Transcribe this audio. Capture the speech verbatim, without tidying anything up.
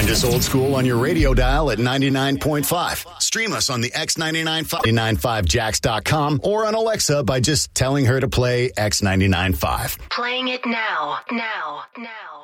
Find us old school on your radio dial at ninety-nine point five. Stream us on the X ninety-nine point five jacks dot com or on Alexa by just telling her to play X ninety-nine point five. Playing it now, now, now.